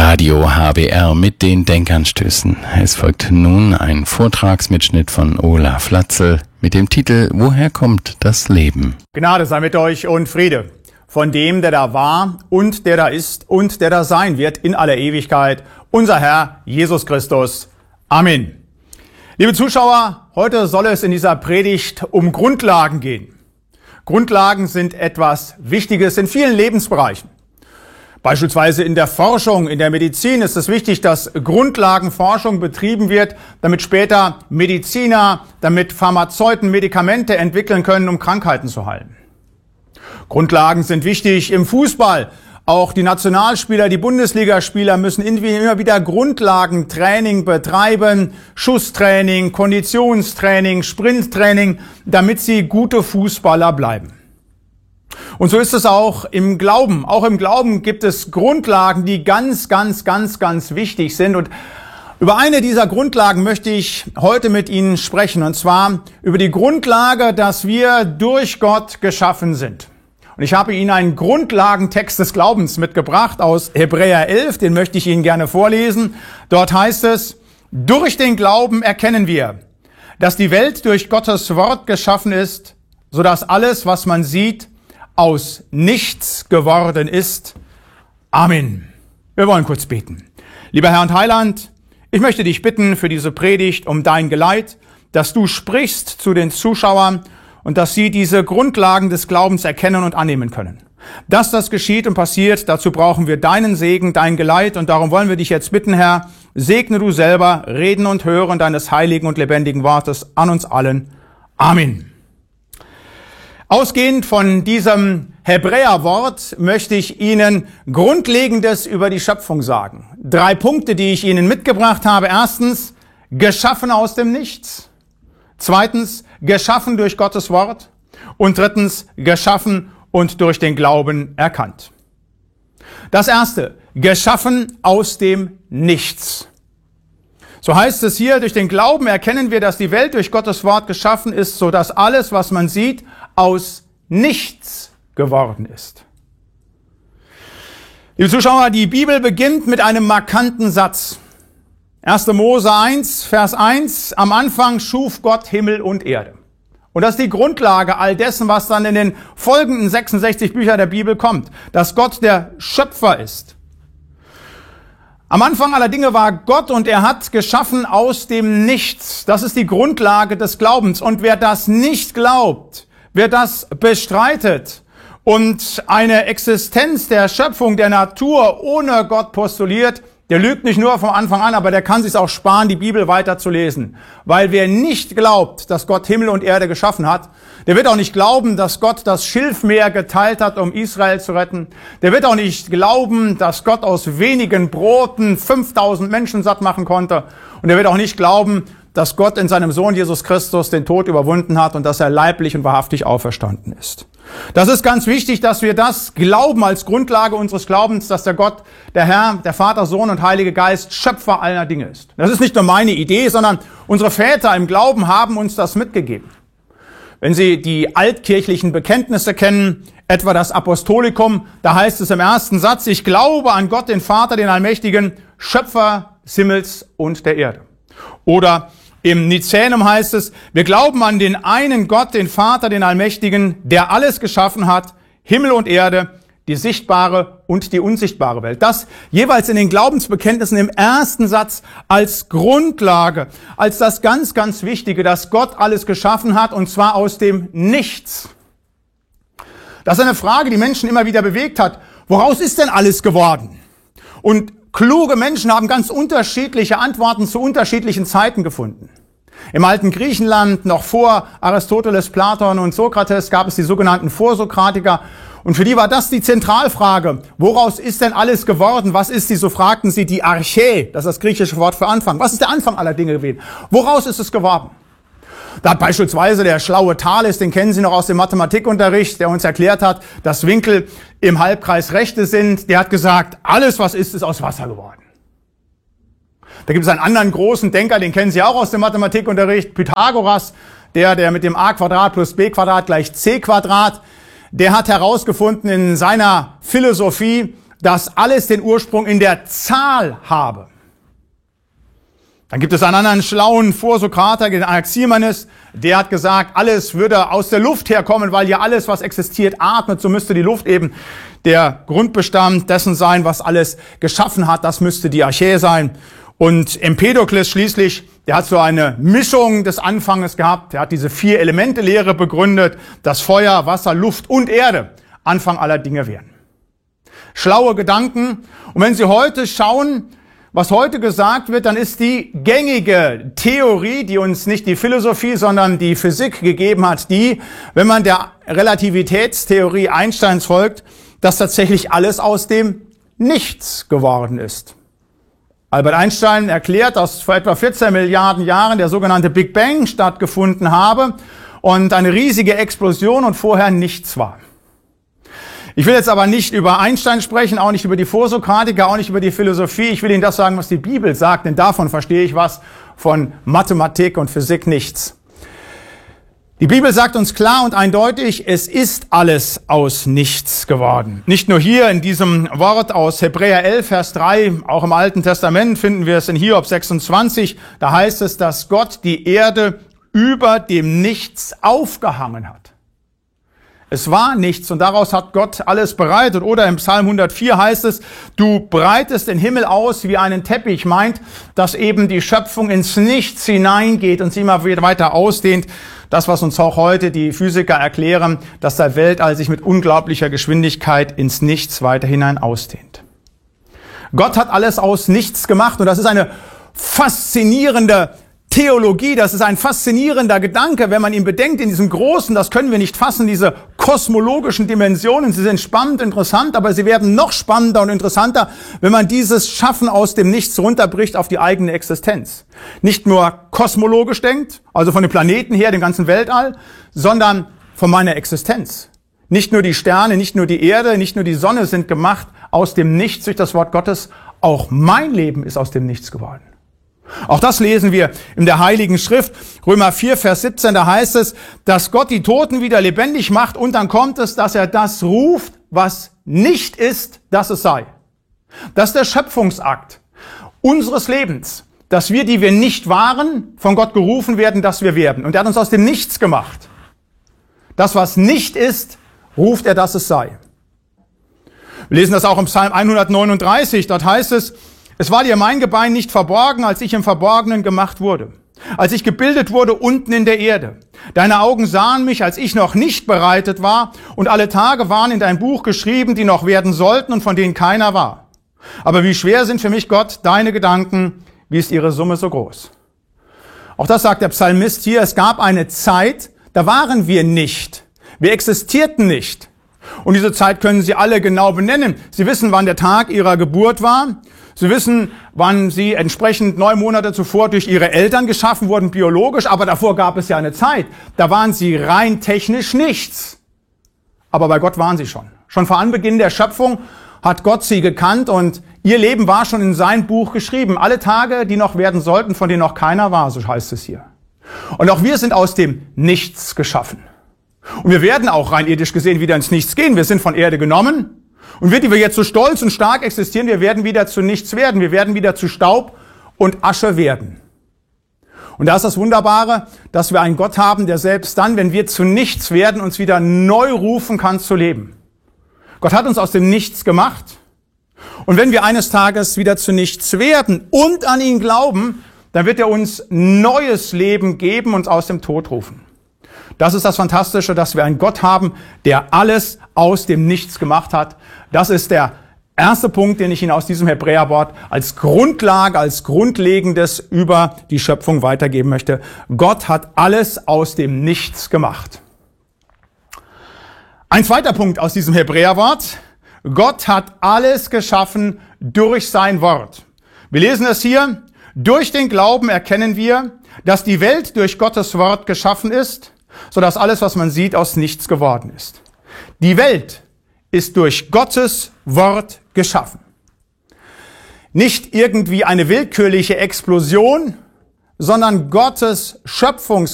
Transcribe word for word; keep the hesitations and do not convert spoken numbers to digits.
Radio H B R mit den Denkanstößen. Es folgt nun ein Vortragsmitschnitt von Olaf Latzel mit dem Titel Woher kommt das Leben? Gnade sei mit euch und Friede von dem, der da war und der da ist und der da sein wird in aller Ewigkeit, unser Herr Jesus Christus. Amen. Liebe Zuschauer, heute soll es in dieser Predigt um Grundlagen gehen. Grundlagen sind etwas Wichtiges in vielen Lebensbereichen. Beispielsweise in der Forschung, in der Medizin ist es wichtig, dass Grundlagenforschung betrieben wird, damit später Mediziner, damit Pharmazeuten Medikamente entwickeln können, um Krankheiten zu heilen. Grundlagen sind wichtig im Fußball. Auch die Nationalspieler, die Bundesligaspieler müssen immer wieder Grundlagentraining betreiben, Schusstraining, Konditionstraining, Sprinttraining, damit sie gute Fußballer bleiben. Und so ist es auch im Glauben. Auch im Glauben gibt es Grundlagen, die ganz, ganz, ganz, ganz wichtig sind. Und über eine dieser Grundlagen möchte ich heute mit Ihnen sprechen. Und zwar über die Grundlage, dass wir durch Gott geschaffen sind. Und ich habe Ihnen einen Grundlagentext des Glaubens mitgebracht aus Hebräer elf. Den möchte ich Ihnen gerne vorlesen. Dort heißt es: Durch den Glauben erkennen wir, dass die Welt durch Gottes Wort geschaffen ist, sodass alles, was man sieht, aus nichts geworden ist. Amen. Wir wollen kurz beten. Lieber Herr und Heiland, ich möchte dich bitten für diese Predigt um dein Geleit, dass du sprichst zu den Zuschauern und dass sie diese Grundlagen des Glaubens erkennen und annehmen können. Dass das geschieht und passiert, dazu brauchen wir deinen Segen, dein Geleit, und darum wollen wir dich jetzt bitten, Herr, segne du selber Reden und Hören deines heiligen und lebendigen Wortes an uns allen. Amen. Ausgehend von diesem Hebräerwort möchte ich Ihnen Grundlegendes über die Schöpfung sagen. Drei Punkte, die ich Ihnen mitgebracht habe. Erstens, geschaffen aus dem Nichts. Zweitens, geschaffen durch Gottes Wort. Und drittens, geschaffen und durch den Glauben erkannt. Das erste, geschaffen aus dem Nichts. So heißt es hier, durch den Glauben erkennen wir, dass die Welt durch Gottes Wort geschaffen ist, so dass alles, was man sieht, aus nichts geworden ist. Liebe Zuschauer, die Bibel beginnt mit einem markanten Satz. erster Mose eins, Vers eins, am Anfang schuf Gott Himmel und Erde. Und das ist die Grundlage all dessen, was dann in den folgenden sechsundsechzig Büchern der Bibel kommt, dass Gott der Schöpfer ist. Am Anfang aller Dinge war Gott und er hat geschaffen aus dem Nichts. Das ist die Grundlage des Glaubens. Und wer das nicht glaubt, wer das bestreitet und eine Existenz der Schöpfung, der Natur ohne Gott postuliert, der lügt nicht nur vom Anfang an, aber der kann sich auch sparen, die Bibel weiter zu lesen. Weil wer nicht glaubt, dass Gott Himmel und Erde geschaffen hat, der wird auch nicht glauben, dass Gott das Schilfmeer geteilt hat, um Israel zu retten. Der wird auch nicht glauben, dass Gott aus wenigen Broten fünftausend Menschen satt machen konnte. Und er wird auch nicht glauben, dass Gott in seinem Sohn Jesus Christus den Tod überwunden hat und dass er leiblich und wahrhaftig auferstanden ist. Das ist ganz wichtig, dass wir das glauben als Grundlage unseres Glaubens, dass der Gott, der Herr, der Vater, Sohn und Heilige Geist Schöpfer aller Dinge ist. Das ist nicht nur meine Idee, sondern unsere Väter im Glauben haben uns das mitgegeben. Wenn Sie die altkirchlichen Bekenntnisse kennen, etwa das Apostolikum, da heißt es im ersten Satz: Ich glaube an Gott, den Vater, den Allmächtigen, Schöpfer des Himmels und der Erde. Oder im Nizänum heißt es: Wir glauben an den einen Gott, den Vater, den Allmächtigen, der alles geschaffen hat, Himmel und Erde, die sichtbare und die unsichtbare Welt. Das jeweils in den Glaubensbekenntnissen im ersten Satz als Grundlage, als das ganz, ganz Wichtige, dass Gott alles geschaffen hat, und zwar aus dem Nichts. Das ist eine Frage, die Menschen immer wieder bewegt hat. Woraus ist denn alles geworden? Und kluge Menschen haben ganz unterschiedliche Antworten zu unterschiedlichen Zeiten gefunden. Im alten Griechenland, noch vor Aristoteles, Platon und Sokrates, gab es die sogenannten Vorsokratiker. Und für die war das die Zentralfrage. Woraus ist denn alles geworden? Was ist die, so fragten sie, die Arche, das ist das griechische Wort für Anfang. Was ist der Anfang aller Dinge gewesen? Woraus ist es geworden? Da hat beispielsweise der schlaue Thales, den kennen Sie noch aus dem Mathematikunterricht, der uns erklärt hat, dass Winkel im Halbkreis Rechte sind. Der hat gesagt, alles was ist, ist aus Wasser geworden. Da gibt es einen anderen großen Denker, den kennen Sie auch aus dem Mathematikunterricht, Pythagoras, der, der mit dem a Quadrat plus b Quadrat gleich c Quadrat, der hat herausgefunden in seiner Philosophie, dass alles den Ursprung in der Zahl habe. Dann gibt es einen anderen schlauen Vorsokrater, den Anaximenes, der hat gesagt, alles würde aus der Luft herkommen, weil ja alles, was existiert, atmet. So müsste die Luft eben der Grundbestand dessen sein, was alles geschaffen hat. Das müsste die Archä sein. Und Empedokles schließlich, der hat so eine Mischung des Anfanges gehabt. Er hat diese vier Elemente-Lehre begründet, dass Feuer, Wasser, Luft und Erde Anfang aller Dinge wären. Schlaue Gedanken. Und wenn Sie heute schauen, was heute gesagt wird, dann ist die gängige Theorie, die uns nicht die Philosophie, sondern die Physik gegeben hat, die, wenn man der Relativitätstheorie Einsteins folgt, dass tatsächlich alles aus dem Nichts geworden ist. Albert Einstein erklärt, dass vor etwa vierzehn Milliarden Jahren der sogenannte Big Bang stattgefunden habe und eine riesige Explosion und vorher nichts war. Ich will jetzt aber nicht über Einstein sprechen, auch nicht über die Vorsokratiker, auch nicht über die Philosophie. Ich will Ihnen das sagen, was die Bibel sagt, denn davon verstehe ich was, von Mathematik und Physik nichts. Die Bibel sagt uns klar und eindeutig, es ist alles aus nichts geworden. Nicht nur hier in diesem Wort aus Hebräer elf, Vers drei, auch im Alten Testament finden wir es in Hiob sechsundzwanzig. Da heißt es, dass Gott die Erde über dem Nichts aufgehangen hat. Es war nichts und daraus hat Gott alles bereitet. Oder im Psalm hundertvier heißt es, du breitest den Himmel aus wie einen Teppich. Meint, dass eben die Schöpfung ins Nichts hineingeht und sie immer wieder weiter ausdehnt. Das, was uns auch heute die Physiker erklären, dass der Weltall sich mit unglaublicher Geschwindigkeit ins Nichts weiter hinein ausdehnt. Gott hat alles aus nichts gemacht und das ist eine faszinierende Theologie, das ist ein faszinierender Gedanke, wenn man ihn bedenkt, in diesem großen, das können wir nicht fassen, diese kosmologischen Dimensionen. Sie sind spannend, interessant, aber sie werden noch spannender und interessanter, wenn man dieses Schaffen aus dem Nichts runterbricht auf die eigene Existenz. Nicht nur kosmologisch denkt, also von den Planeten her, dem ganzen Weltall, sondern von meiner Existenz. Nicht nur die Sterne, nicht nur die Erde, nicht nur die Sonne sind gemacht aus dem Nichts durch das Wort Gottes, auch mein Leben ist aus dem Nichts geworden. Auch das lesen wir in der Heiligen Schrift. Römer vier, Vers siebzehn, da heißt es, dass Gott die Toten wieder lebendig macht und dann kommt es, dass er das ruft, was nicht ist, dass es sei. Das ist der Schöpfungsakt unseres Lebens, dass wir, die wir nicht waren, von Gott gerufen werden, dass wir werden. Und er hat uns aus dem Nichts gemacht. Das, was nicht ist, ruft er, dass es sei. Wir lesen das auch im Psalm hundertneununddreißig, dort heißt es, es war dir mein Gebein nicht verborgen, als ich im Verborgenen gemacht wurde, als ich gebildet wurde unten in der Erde. Deine Augen sahen mich, als ich noch nicht bereitet war, und alle Tage waren in dein Buch geschrieben, die noch werden sollten und von denen keiner war. Aber wie schwer sind für mich, Gott, deine Gedanken, wie ist ihre Summe so groß? Auch das sagt der Psalmist hier, es gab eine Zeit, da waren wir nicht, wir existierten nicht. Und diese Zeit können Sie alle genau benennen. Sie wissen, wann der Tag Ihrer Geburt war. Sie wissen, wann Sie entsprechend neun Monate zuvor durch Ihre Eltern geschaffen wurden, biologisch. Aber davor gab es ja eine Zeit. Da waren Sie rein technisch nichts. Aber bei Gott waren Sie schon. Schon vor Anbeginn der Schöpfung hat Gott Sie gekannt und Ihr Leben war schon in sein Buch geschrieben. Alle Tage, die noch werden sollten, von denen noch keiner war, so heißt es hier. Und auch wir sind aus dem Nichts geschaffen. Und wir werden auch rein irdisch gesehen wieder ins Nichts gehen. Wir sind von Erde genommen. Und wir, die wir jetzt so stolz und stark existieren, wir werden wieder zu nichts werden. Wir werden wieder zu Staub und Asche werden. Und da ist das Wunderbare, dass wir einen Gott haben, der selbst dann, wenn wir zu nichts werden, uns wieder neu rufen kann zu leben. Gott hat uns aus dem Nichts gemacht. Und wenn wir eines Tages wieder zu nichts werden und an ihn glauben, dann wird er uns neues Leben geben und aus dem Tod rufen. Das ist das Fantastische, dass wir einen Gott haben, der alles aus dem Nichts gemacht hat. Das ist der erste Punkt, den ich Ihnen aus diesem Hebräerwort als Grundlage, als Grundlegendes über die Schöpfung weitergeben möchte. Gott hat alles aus dem Nichts gemacht. Ein zweiter Punkt aus diesem Hebräerwort. Gott hat alles geschaffen durch sein Wort. Wir lesen es hier. Durch den Glauben erkennen wir, dass die Welt durch Gottes Wort geschaffen ist, sodass alles, was man sieht, aus nichts geworden ist. Die Welt ist durch Gottes Wort geschaffen. Nicht irgendwie eine willkürliche Explosion, sondern Gottes Schöpfungs